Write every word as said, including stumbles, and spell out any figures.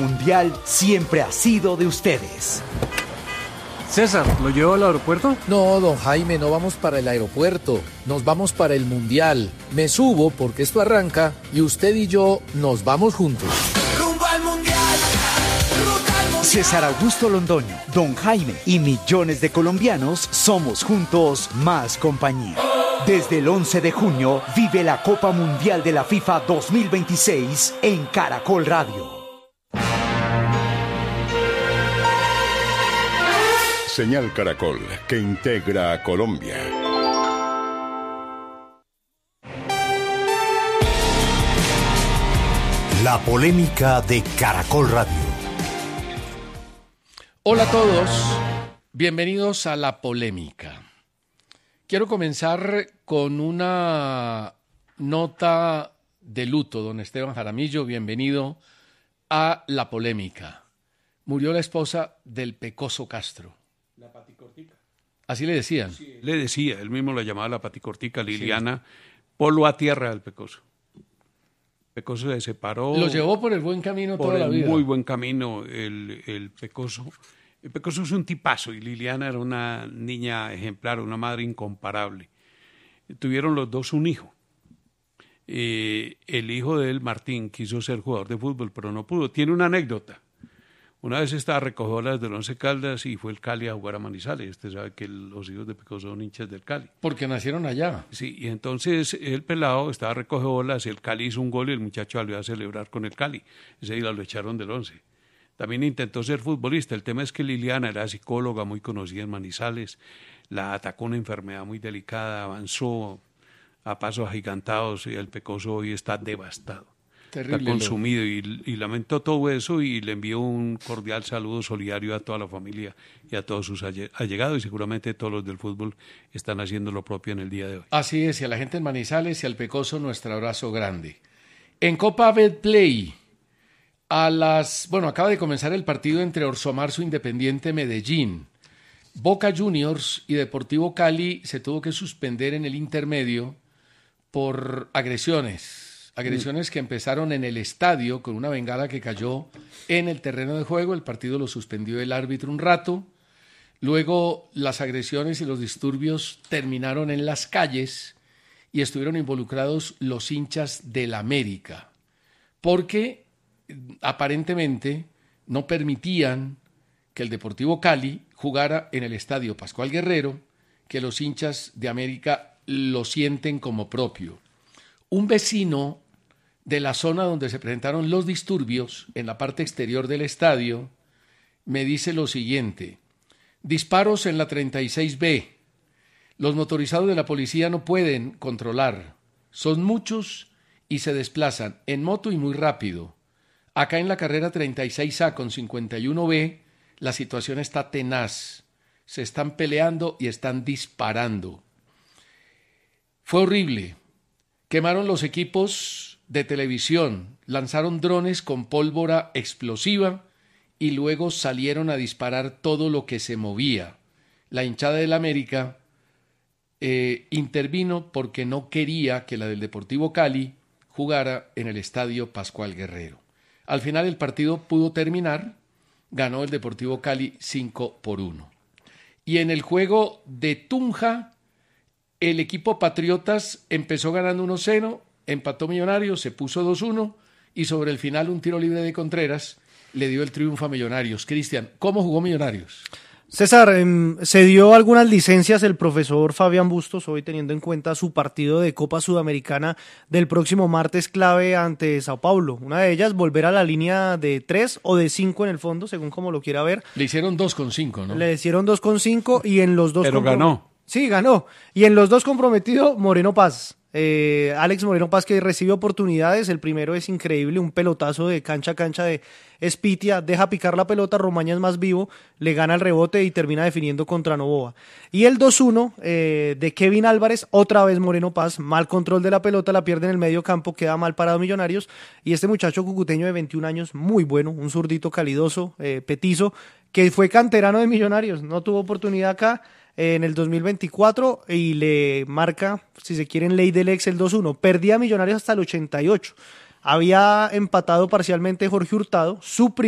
Mundial siempre ha sido de ustedes. César, ¿lo llevo al aeropuerto? No, don Jaime, no vamos para el aeropuerto. Nos vamos para el Mundial. Me subo porque esto arranca y usted y yo nos vamos juntos. ¡Rumbo al Mundial! ¡Rumbo al Mundial! César Augusto Londoño, don Jaime y millones de colombianos somos juntos más compañía. Desde el once de junio, vive la Copa Mundial de la FIFA dos mil veintiséis en Caracol Radio. Señal Caracol, que integra a Colombia. La polémica de Caracol Radio. Hola a todos, bienvenidos a La Polémica. Quiero comenzar con una nota de luto. Don Esteban Jaramillo, bienvenido a La Polémica. Murió la esposa del Pecoso Castro. La paticortica. Así le decían. Sí, le decía, él mismo la llamaba la paticortica, Liliana, sí. Polo a tierra del Pecoso. Pecoso se separó. Lo llevó por el buen camino por toda la vida. Muy buen camino el, el Pecoso. El Pecoso es un tipazo y Liliana era una niña ejemplar, una madre incomparable. Tuvieron los dos un hijo. Eh, el hijo de él, Martín, quiso ser jugador de fútbol, pero no pudo. Tiene una anécdota. Una vez estaba recogiendo del Once Caldas y fue el Cali a jugar a Manizales. Usted sabe que el, los hijos de Pecoso son hinchas del Cali. Porque nacieron allá. Sí, y entonces el pelado estaba recogiendo bolas, el Cali hizo un gol y el muchacho salió a celebrar con el Cali. Ese día lo echaron del Once. También intentó ser futbolista. El tema es que Liliana era psicóloga muy conocida en Manizales. La atacó una enfermedad muy delicada, avanzó a pasos agigantados y el Pecoso hoy está devastado. Terrible, está consumido y, y lamentó todo eso y le envió un cordial saludo solidario a toda la familia y a todos sus allegados y seguramente todos los del fútbol están haciendo lo propio en el día de hoy. Así es, y a la gente en Manizales y al Pecoso nuestro abrazo grande. En Copa Betplay, a las, bueno, acaba de comenzar el partido entre Orso Marzo Independiente Medellín. Boca Juniors y Deportivo Cali se tuvo que suspender en el intermedio por agresiones. Agresiones que empezaron en el estadio con una bengala que cayó en el terreno de juego. El partido lo suspendió el árbitro un rato. Luego las agresiones y los disturbios terminaron en las calles y estuvieron involucrados los hinchas del América. Porque aparentemente no permitían que el Deportivo Cali jugara en el estadio Pascual Guerrero, que los hinchas de América lo sienten como propio. Un vecino de la zona donde se presentaron los disturbios, en la parte exterior del estadio, me dice lo siguiente: disparos en la treinta y seis B, los motorizados de la policía no pueden controlar, son muchos y se desplazan en moto y muy rápido. Acá en la carrera treinta y seis A con cincuenta y uno B, la situación está tenaz, se están peleando y están disparando. Fue horrible. Quemaron los equipos de televisión, lanzaron drones con pólvora explosiva y luego salieron a disparar todo lo que se movía. La hinchada del América eh, intervino porque no quería que la del Deportivo Cali jugara en el estadio Pascual Guerrero. Al final el partido pudo terminar, ganó el Deportivo Cali cinco por uno. Y en el juego de Tunja, el equipo Patriotas empezó ganando uno cero, empató Millonarios, se puso dos uno y sobre el final un tiro libre de Contreras le dio el triunfo a Millonarios. Cristian, ¿cómo jugó Millonarios? César, eh, se dio algunas licencias el profesor Fabián Bustos, hoy teniendo en cuenta su partido de Copa Sudamericana del próximo martes clave ante Sao Paulo. Una de ellas, volver a la línea de tres o de cinco en el fondo, según como lo quiera ver. Le hicieron dos con cinco, ¿no? Le hicieron dos con cinco y en los dos... Pero comprom- ganó. Sí, ganó. Y en los dos comprometido, Moreno Paz. Eh, Alex Moreno Paz, que recibe oportunidades. El primero es increíble, un pelotazo de cancha a cancha de Espitia, deja picar la pelota, Romaña es más vivo, le gana el rebote y termina definiendo contra Novoa. Y el dos uno eh, de Kevin Álvarez, otra vez Moreno Paz, mal control de la pelota, la pierde en el medio campo, queda mal parado Millonarios, y este muchacho cucuteño de veintiún años, muy bueno, un zurdito calidoso, eh, petizo, que fue canterano de Millonarios, no tuvo oportunidad acá eh, en el dos mil veinticuatro y le marca, si se quiere, en ley del ex el dos uno. Perdía Millonarios hasta el ochenta y ocho. Había empatado parcialmente Jorge Hurtado, su